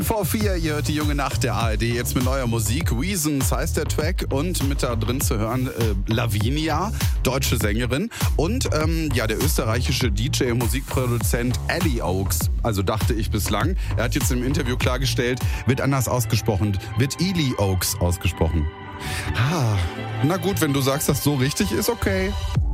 Vor 4, ihr hört die junge Nacht der ARD jetzt mit neuer Musik. Reasons heißt der Track und mit da drin zu hören Lavinia, deutsche Sängerin und der österreichische DJ und Musikproduzent Eddie Oaks, also dachte ich bislang. Er hat jetzt im Interview klargestellt, wird anders ausgesprochen, wird Eli Oaks ausgesprochen. Na gut, wenn du sagst, dass so richtig ist, okay.